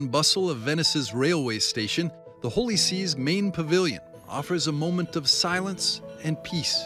Bustle of Venice's railway station, the Holy See's main pavilion offers a moment of silence and peace.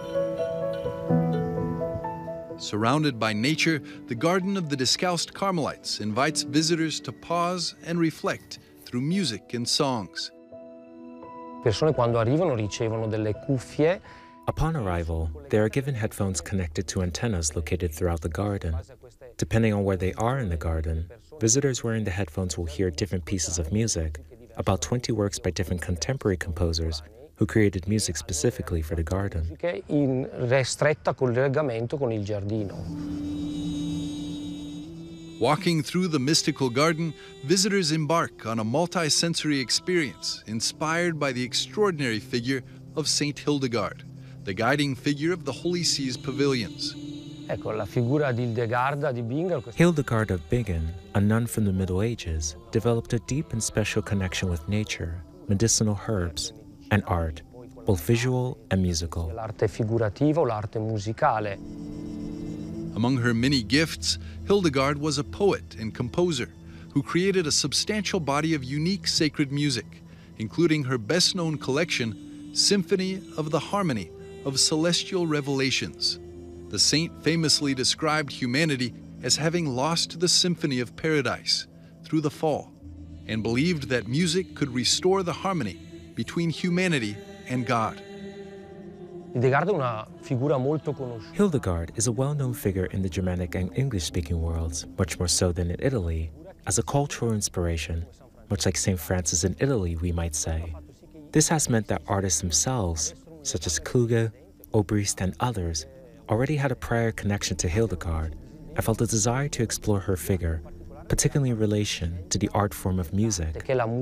Surrounded by nature, the Garden of the Discalced Carmelites invites visitors to pause and reflect through music and songs. Persone quando arrivano ricevono delle cuffie. Upon arrival, they are given headphones connected to antennas located throughout the garden. Depending on where they are in the garden, visitors wearing the headphones will hear different pieces of music, about 20 works by different contemporary composers who created music specifically for the garden. In restretta collegamento con il giardino. Walking through the mystical garden, visitors embark on a multi-sensory experience inspired by the extraordinary figure of Saint Hildegard, the guiding figure of the Holy See's pavilions. Ecco, la figura di Hildegarda di Bingen. Hildegard of Bingen, a nun from the Middle Ages, developed a deep and special connection with nature, medicinal herbs, and art, both visual and musical. L'arte figurativo, l'arte musicale. Among her many gifts, Hildegard was a poet and composer who created a substantial body of unique sacred music, including her best-known collection, Symphony of the Harmony of Celestial Revelations. The saint famously described humanity as having lost the symphony of paradise through the fall, and believed that music could restore the harmony between humanity and God. Hildegard is a well-known figure in the Germanic and English-speaking worlds, much more so than in Italy, as a cultural inspiration, much like St. Francis in Italy, we might say. This has meant that artists themselves, such as Kluge, Obrist, and others, already had a prior connection to Hildegard and felt a desire to explore her figure, particularly in relation to the art form of music.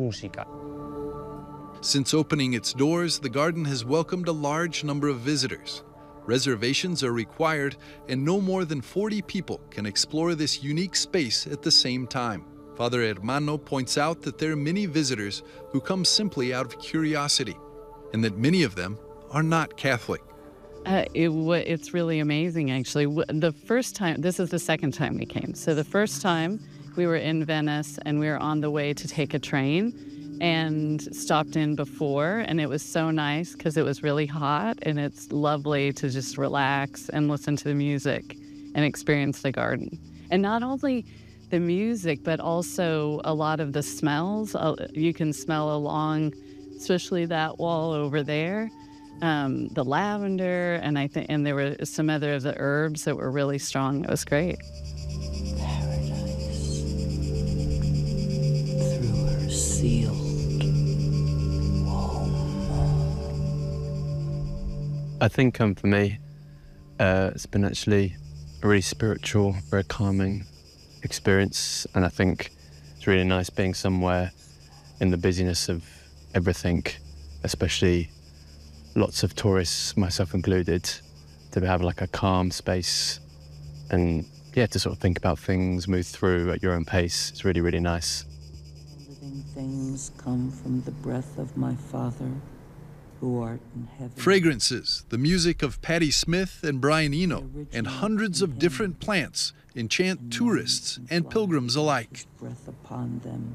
Since opening its doors, the garden has welcomed a large number of visitors. Reservations are required, and no more than 40 people can explore this unique space at the same time. Father Hermano points out that there are many visitors who come simply out of curiosity, and that many of them are not Catholic. It's really amazing, actually. The first time, this is the second time we came. So the first time we were in Venice and we were on the way to take a train and stopped in before, and it was so nice because it was really hot, and it's lovely to just relax and listen to the music and experience the garden. And not only the music, but also a lot of the smells. You can smell along, especially that wall over there. The lavender, and there were some other of the herbs that were really strong. It was great. Paradise through her sealed womb. I think for me, it's been actually a really spiritual, very calming experience, and I think it's really nice being somewhere in the busyness of everything, especially lots of tourists, myself included, to have like a calm space and to sort of think about things, move through at your own pace. It's really, really nice. Living things come from the breath of my Father who art in heaven. Fragrances, the music of Patti Smith and Brian Eno, and hundreds of different plants enchant tourists and pilgrims alike. Breath upon them.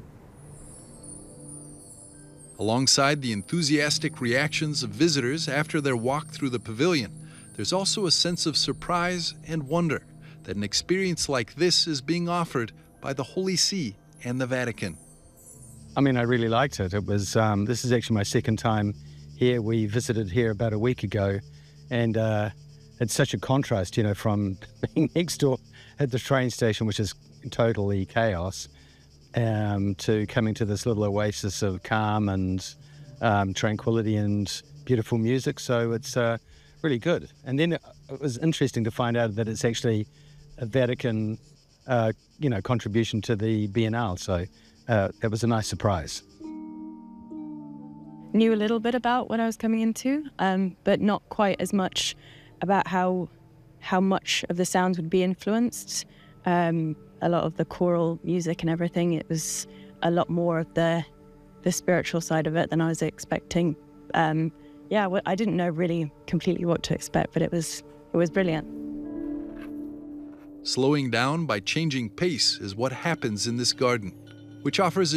Alongside the enthusiastic reactions of visitors after their walk through the pavilion, there's also a sense of surprise and wonder that an experience like this is being offered by the Holy See and the Vatican. I mean, I really liked it. It was, this is actually my second time here. We visited here about a week ago, and it's such a contrast, from being next door at the train station, which is totally chaos, to coming to this little oasis of calm and tranquility and beautiful music. So it's really good. And then it was interesting to find out that it's actually a Vatican, contribution to the Biennale. So that was a nice surprise. Knew a little bit about what I was coming into, but not quite as much about how much of the sounds would be influenced. A lot of the choral music and everything, it was a lot more of the spiritual side of it than I was expecting. I didn't know really completely what to expect, but it was brilliant. Slowing down by changing pace is what happens in this garden. which offers